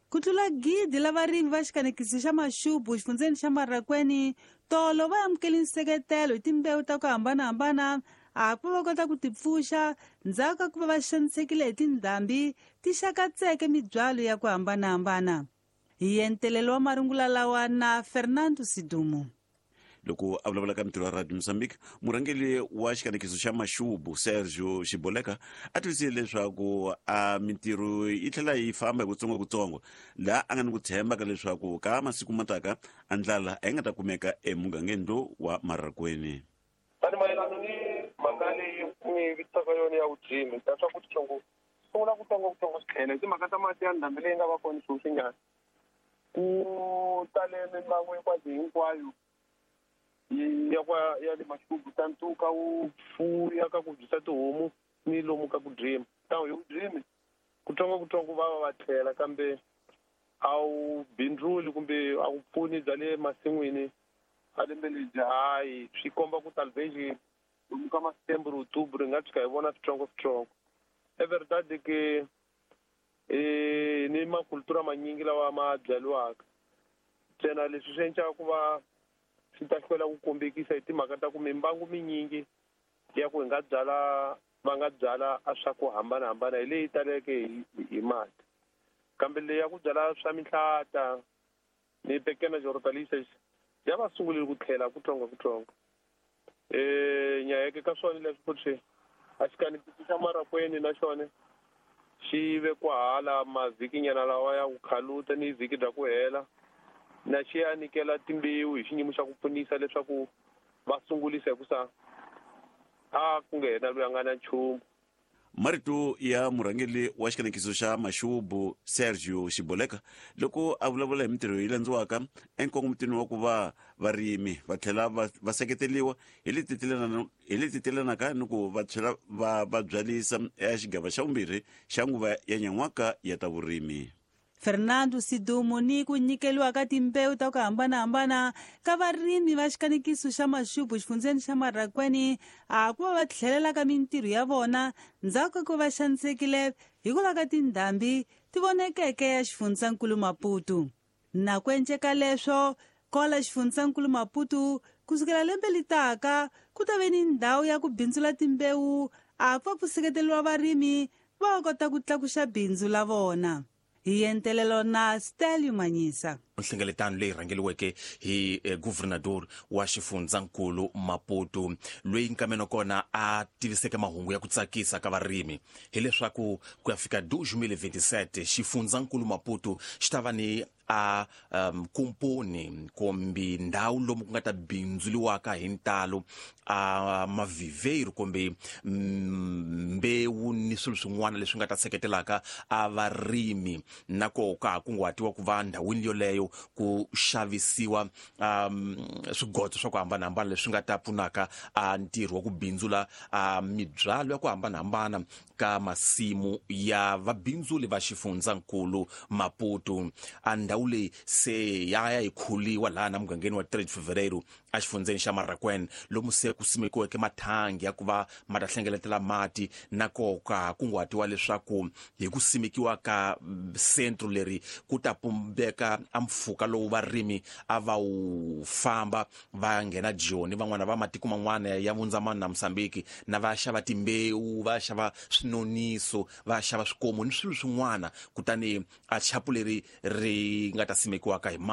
Ku tlula gidi la varimi va xikanekisi xa Maxubu xifundzeni xa Marakweni tolo va amukele nseketelo hi timbewu ta ku hambanahambana a ku va kota ku tipfuxa ndzhaku ka ku va va xanisekile hi tindhambi ti xakatseke mibyalo ya ku hambanahambana. Hi entelelo wa marungula lawa na Fernando Sidumo. Loko a vulavulaka mintirho ya Radio Mozambique, murhangeli wa xikanekiso xa Maxubu Sergio Xiboleka a twisile leswaku mintirho yi tlhela yi famba hi kutsongo laha a nga ni ku tshemba ka leswaku ka masiku mataka a ndlala a yi nga ta kumeka emugangeni lowu wa Marakweni. Tani mayelana ni mhaka leyi mi vitaka yona ya vujimi ta swa ku titsongo sungula kutsongo switlhela hi timhaka ta mati ya ndhambi leyi nga va kona swin'wana ku tale mitlangu hinkwayo ya le Maxubu ta ntuka wu fuya ka ku byisa tihomu ni lomu ka ku dream ta hi dream kutsongo va tlhela kambe a wu bindruli kumbe a wu pfuni bya le masin'wini a lembe lebyi hayi swi komba ku talveji lomu ka September October nga tshika hi vona switsongo e verdade ke ni makultura manyingi lawa ma byaliwaka ntsena leswi swi endlaka ku va swi ta hlwela ku kombekisa hi timhaka ta ku mimbangu minyingi ya ku va nga byala a swa ku hambanahambana hi leyi taleke hi mati kambe leyi ya ku byala swa mihlata ni pequenas hortaliças ya va sungulile ku tlhela kutsongo nyayeke ka swona leswi futhi a xikanekisi xa Marakweni na xona xi ve ku hala mavhikinyana lawa ya ku khaluta ni vhiki bya ku hela na xi ya nikela timbewu hi xiyimo xa ku pfunisa leswaku va sungulisa hi ku sa ku nghena loyi a nga na nchumu. Marito ya murhangeli wa xikanekiso xa Maxubu Sergio Xiboleka loko a vulavula hi mintirho yi landziwaka enkongomotini wa ku va varimi va tlhela va seketeliwa hi leti telanaka ni ku va tlhela va byalisa xigava xa vumbirhi xa nguva ya nyan'waka ya ta vurimi. Fernando Sidumo ni ku nyikeliwa ka timbewu ta ku hambanahambana ka varimi va xikanekiso xa Maxubu xifundzeni xa Marakweni a ku va tlhelela ka mintirho ya vona ndzhaku ka ku va xanisekile hi ku va ka tindhambi ti vonekeke ya xifundzankulu Maputo. Na ku enceka leswo kola xifundzankulu Maputo kusukela lembe litaka ku ta ve ni ndhawu ya ku bindzula timbewu a ku va ku seketeliwa varimi va kota ku tlakuxa bindzu la vona. Hi entelelo na Stelio Manyisa. Nhlengeletano leyi rhangeliweke hi guvernador wa xifundzankulu Maputo loyi nkameno kona a tiviseke mahungu ya ku tsakisa ka varimi hileswaku ku ya fika 2027 xifundzankulu Maputo xi ta va ni kumponi kumbe ndhawu lomu ku nga ta bindzuliwaka hi ntalo maviveri kumbe mbewu ni swilo swin'wana leswi nga ta seketelaka varimi nako ka kunguhatiwa ku va ndhawini yoleyo ku xavisiwa swigodzo swa ku hambanahambana leswi nga ta pfunaka ntirho wa ku bindzula mibyalo ya ku hambanahambana ka masimu ya vabindzuli va xifundzankulu Maputo. Ndhawu leyi se ya hi khuliwa laha na mugangeni wa 3 Fevereiro a xifundzeni xa Marakweni lomu se ku simekiweke mathangi ya ku va ma ta hlengeletela mati na koka kunguhatiwa leswaku hi ku simekiwa ka centro leri ku ta pumbeka mpfhuka lowu varimi a va wu famba va nghena Joni van'wana va matiko man'wana ya Mundzamani na Mosambiki na va xava timbewu va xava swinoniso va xava swikomu ni swilo swin'wana kutani a chapu leri ri nga ta simekiwaka hi